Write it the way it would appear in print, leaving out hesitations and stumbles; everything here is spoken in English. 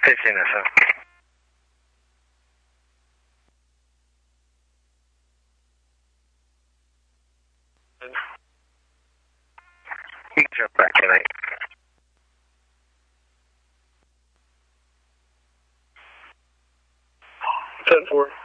15 SM. You can jump back tonight. 10-4.